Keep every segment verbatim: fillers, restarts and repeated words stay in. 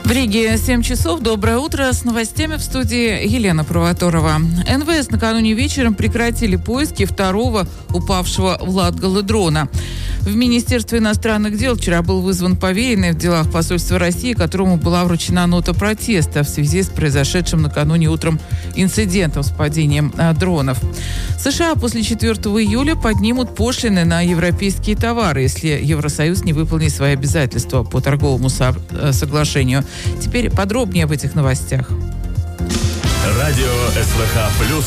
В Риге семь часов. Доброе утро. С новостями в студии Елена Провоторова. эн вэ эс накануне вечером прекратили поиски второго упавшего в Латгале дрона. В Министерстве иностранных дел вчера был вызван поверенный в делах посольства России, которому была вручена нота протеста в связи с произошедшим накануне утром инцидентом с падением а, дронов. США после четвёртого июля поднимут пошлины на европейские товары, если Евросоюз не выполнит свои обязательства по торговому со- соглашению. Теперь подробнее об этих новостях. Радио эс вэ ха плюс.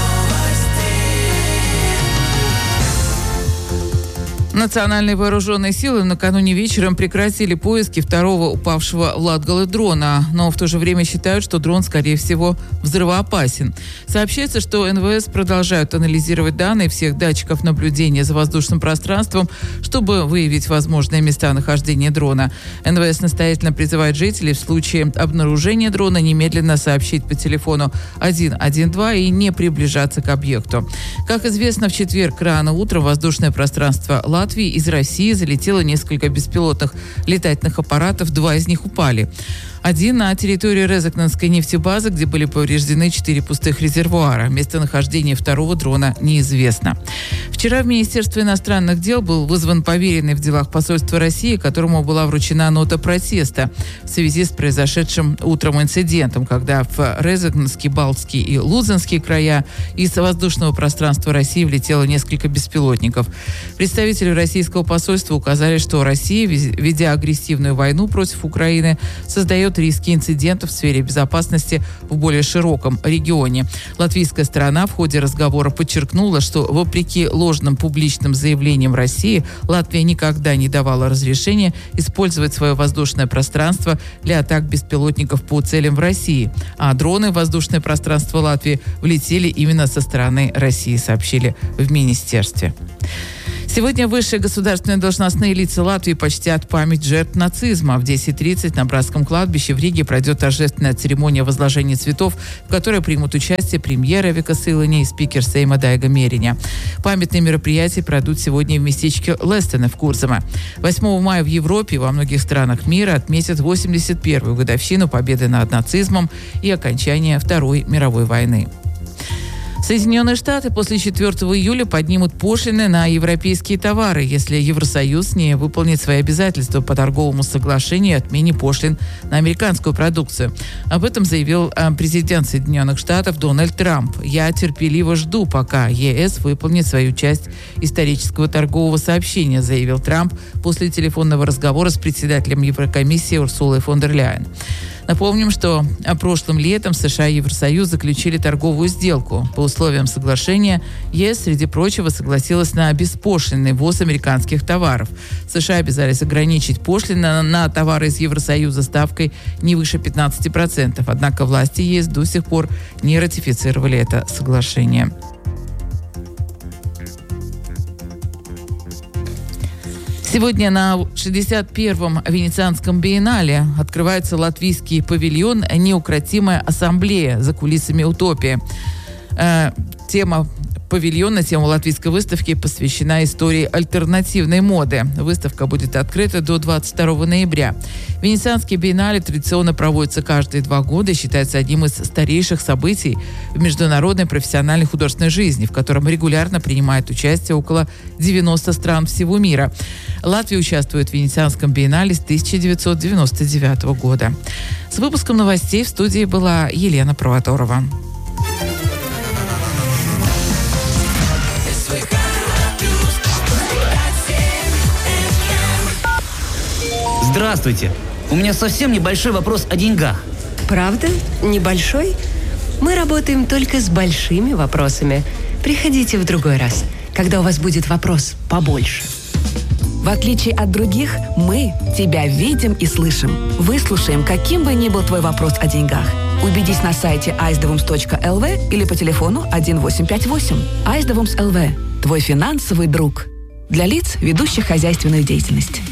Национальные вооруженные силы накануне вечером прекратили поиски второго упавшего в Латгале дрона, но в то же время считают, что дрон, скорее всего, взрывоопасен. Сообщается, что эн вэ эс продолжают анализировать данные всех датчиков наблюдения за воздушным пространством, чтобы выявить возможные места нахождения дрона. эн вэ эс настоятельно призывает жителей в случае обнаружения дрона немедленно сообщить по телефону один один два и не приближаться к объекту. Как известно, в четверг рано утром в воздушное пространство Латгале Латвии из России залетело несколько беспилотных летательных аппаратов, два из них упали. Один на территории Резекненской нефтебазы, где были повреждены четыре пустых резервуара. Местонахождение второго дрона неизвестно. Вчера в Министерстве иностранных дел был вызван поверенный в делах посольства России, которому была вручена нота протеста в связи с произошедшим утром инцидентом, когда в Резекненский, Балтский и Лузенский края из воздушного пространства России влетело несколько беспилотников. Представители российского посольства указали, что Россия, ведя агрессивную войну против Украины, создает риски инцидентов в сфере безопасности в более широком регионе. Латвийская сторона в ходе разговора подчеркнула, что вопреки ложным публичным заявлениям России, Латвия никогда не давала разрешения использовать свое воздушное пространство для атак беспилотников по целям в России. А дроны в воздушное пространство Латвии влетели именно со стороны России, сообщили в министерстве. Сегодня высшие государственные должностные лица Латвии почтят память жертв нацизма. В десять тридцать на Братском кладбище в Риге пройдет торжественная церемония возложения цветов, в которой примут участие премьер Эвика Силани и спикер Сейма Дайга Мериня. Памятные мероприятия пройдут сегодня в местечке Лестене в Курзаме. восьмого мая в Европе и во многих странах мира отметят восемьдесят первую годовщину победы над нацизмом и окончания Второй мировой войны. Соединенные Штаты после четвёртого июля поднимут пошлины на европейские товары, если Евросоюз не выполнит свои обязательства по торговому соглашению о отмене пошлин на американскую продукцию. Об этом заявил президент Соединенных Штатов Дональд Трамп. «Я терпеливо жду, пока е эс выполнит свою часть исторического торгового сообщения», заявил Трамп после телефонного разговора с председателем Еврокомиссии Урсулой фон дер Ляйен. Напомним, что прошлым летом США и Евросоюз заключили торговую сделку. По условиям соглашения ЕС, среди прочего, согласилась на беспошлинный ввоз американских товаров. США обязались ограничить пошлины на, на товары из Евросоюза ставкой не выше пятнадцати процентов. Однако власти ЕС до сих пор не ратифицировали это соглашение. Сегодня на шестьдесят первом Венецианском биеннале открывается латвийский павильон «Неукротимая ассамблея. За кулисами утопии». Э, тема павильона, тема латвийской выставки посвящена истории альтернативной моды. Выставка будет открыта до двадцать второго ноября. Венецианский биеннале традиционно проводится каждые два года и считается одним из старейших событий в международной профессиональной художественной жизни, в котором регулярно принимает участие около девяноста стран всего мира. Латвия участвует в Венецианском биеннале с тысяча девятьсот девяносто девятого года. С выпуском новостей в студии была Елена Провоторова. Здравствуйте. У меня совсем небольшой вопрос о деньгах. Правда? Небольшой? Мы работаем только с большими вопросами. Приходите в другой раз, когда у вас будет вопрос побольше. В отличие от других, мы тебя видим и слышим. Выслушаем, каким бы ни был твой вопрос о деньгах. Убедись на сайте айсдевумс точка эл ви или по телефону один восемь пять восемь. Айсдевумс эл ви. Твой финансовый друг. Для лиц, ведущих хозяйственную деятельность.